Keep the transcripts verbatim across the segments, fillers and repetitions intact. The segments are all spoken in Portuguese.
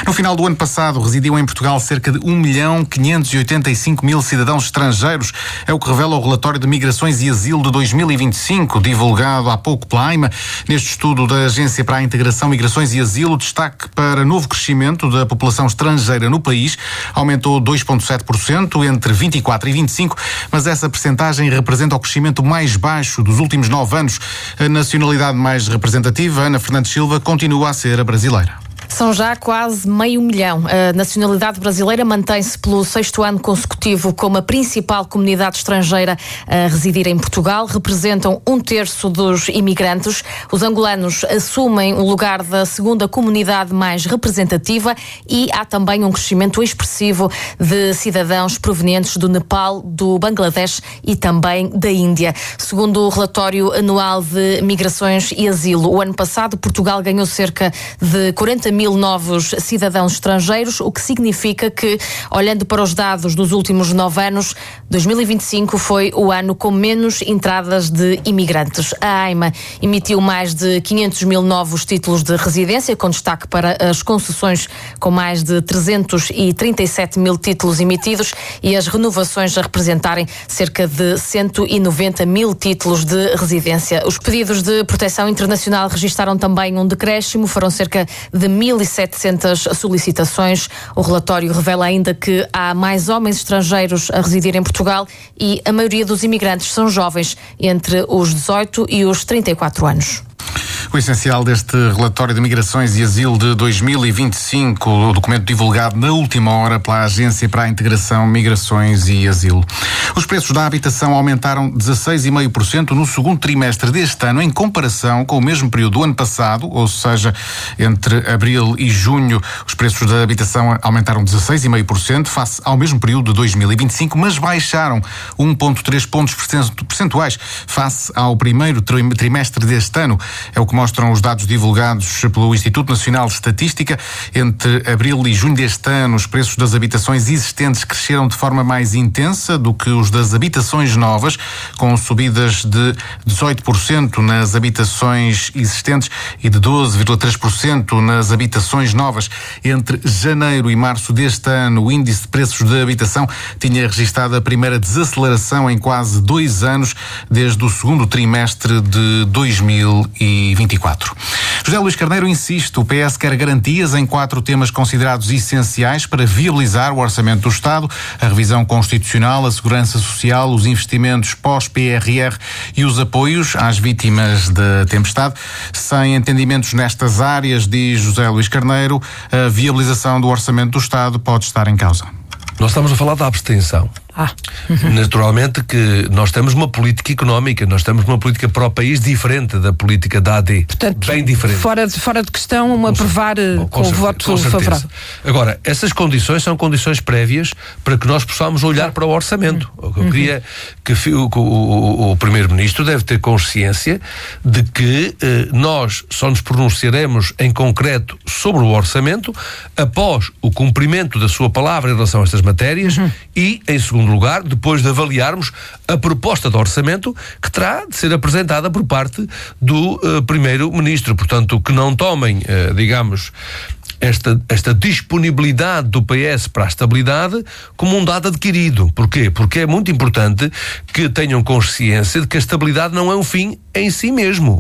No final do ano passado, residiam em Portugal cerca de um milhão quinhentos e oitenta e cinco mil cidadãos estrangeiros. É o que revela o relatório de Migrações e Asilo de dois mil e vinte e cinco, divulgado há pouco pela AIMA. Neste estudo da Agência para a Integração, Migrações e Asilo, destaque para novo crescimento da população estrangeira no país. Aumentou dois vírgula sete por cento entre vinte e quatro e vinte e cinco, mas essa percentagem representa o crescimento mais baixo dos últimos nove anos. A nacionalidade mais representativa, Ana Fernandes Silva, continua a ser a brasileira. São já quase meio milhão. A nacionalidade brasileira mantém-se pelo sexto ano consecutivo como a principal comunidade estrangeira a residir em Portugal. Representam um terço dos imigrantes. Os angolanos assumem o lugar da segunda comunidade mais representativa e há também um crescimento expressivo de cidadãos provenientes do Nepal, do Bangladesh e também da Índia. Segundo o relatório anual de Migrações e Asilo, o ano passado Portugal ganhou cerca de quarenta mil novos cidadãos estrangeiros, o que significa que, olhando para os dados dos últimos nove anos, dois mil e vinte e cinco foi o ano com menos entradas de imigrantes. A AIMA emitiu mais de quinhentos mil novos títulos de residência, com destaque para as concessões, com mais de trezentos e trinta e sete mil títulos emitidos e as renovações a representarem cerca de cento e noventa mil títulos de residência. Os pedidos de proteção internacional registaram também um decréscimo, foram cerca de mil e setecentas solicitações. O relatório revela ainda que há mais homens estrangeiros a residir em Portugal e a maioria dos imigrantes são jovens, entre os dezoito e os trinta e quatro anos. O essencial deste relatório de Migrações e Asilo de dois mil e vinte e cinco, o documento divulgado na última hora pela Agência para a Integração, Migrações e Asilo. Os preços da habitação aumentaram dezasseis vírgula cinco por cento no segundo trimestre deste ano, em comparação com o mesmo período do ano passado, ou seja, entre abril e junho, os preços da habitação aumentaram dezasseis vírgula cinco por cento face ao mesmo período de dois mil e vinte e cinco, mas baixaram um vírgula três pontos percentuais face ao primeiro trimestre deste ano. É o que mostram os dados divulgados pelo Instituto Nacional de Estatística. Entre abril e junho deste ano, os preços das habitações existentes cresceram de forma mais intensa do que os das habitações novas, com subidas de dezoito por cento nas habitações existentes e de doze vírgula três por cento nas habitações novas. Entre janeiro e março deste ano, o índice de preços de habitação tinha registrado a primeira desaceleração em quase dois anos, desde o segundo trimestre de dois mil e vinte e quatro. José Luís Carneiro insiste, o P S quer garantias em quatro temas considerados essenciais para viabilizar o orçamento do Estado: a revisão constitucional, a segurança social, os investimentos pós-P R R e os apoios às vítimas da tempestade. Sem entendimentos nestas áreas, diz José Luís Carneiro, a viabilização do orçamento do Estado pode estar em causa. Nós estamos a falar da abstenção. Ah. Naturalmente que nós temos uma política económica, nós temos uma política para o país diferente da política da A D. Portanto, bem diferente. Fora de, fora de questão, um aprovar com, com o voto com favorável. Agora, essas condições são condições prévias para que nós possamos olhar para o orçamento. Uhum. Eu queria que o, o, o Primeiro-Ministro deve ter consciência de que eh, nós só nos pronunciaremos em concreto sobre o orçamento após o cumprimento da sua palavra em relação a estas matérias uhum. e, em segundo lugar, depois de avaliarmos a proposta de orçamento que terá de ser apresentada por parte do uh, Primeiro-Ministro. Portanto, que não tomem, uh, digamos, esta, esta disponibilidade do P S para a estabilidade como um dado adquirido. Porquê? Porque é muito importante que tenham consciência de que a estabilidade não é um fim em si mesmo.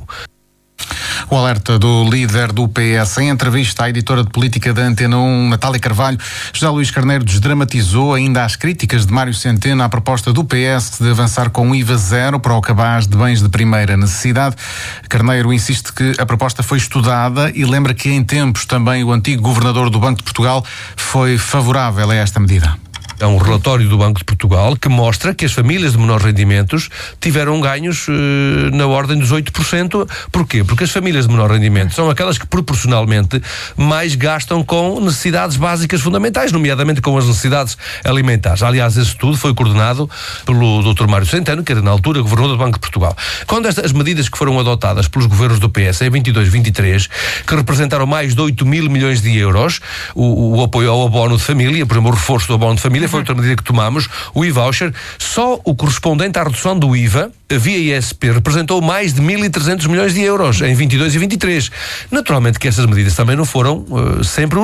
O alerta do líder do P S. Em entrevista à editora de política da Antena um, Natália Carvalho, José Luís Carneiro desdramatizou ainda as críticas de Mário Centeno à proposta do P S de avançar com I V A zero para o cabaz de bens de primeira necessidade. Carneiro insiste que a proposta foi estudada e lembra que em tempos também o antigo governador do Banco de Portugal foi favorável a esta medida. É um relatório do Banco de Portugal que mostra que as famílias de menores rendimentos tiveram ganhos eh, na ordem dos oito por cento. Porquê? Porque as famílias de menor rendimento são aquelas que proporcionalmente mais gastam com necessidades básicas fundamentais, nomeadamente com as necessidades alimentares. Aliás, esse estudo foi coordenado pelo doutor Mário Centeno, que era na altura governador do Banco de Portugal. Quando estas, as medidas que foram adotadas pelos governos do P S em vinte e dois, vinte e três, que representaram mais de oito mil milhões de euros, o, o apoio ao abono de família, por exemplo, o reforço do abono de família, foi outra medida que tomamos, o e-voucher, só o correspondente à redução do I V A, via I S P, representou mais de mil e trezentos milhões de euros em vinte e dois e vinte e três. Naturalmente que essas medidas também não foram uh, sempre